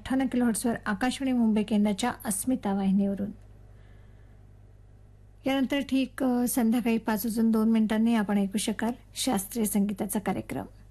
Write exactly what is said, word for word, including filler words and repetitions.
अठ्ठावन्न किलोहर्ट्झवर आकाशवाणी मुंबई केंद्राच्या अस्मिता वाहिनीवरून. यानंतर ठीक अ, संध्याकाळी पाच वाजून दोन मिनिटांनी आपण ऐकू शकाल शास्त्रीय संगीताचा कार्यक्रम.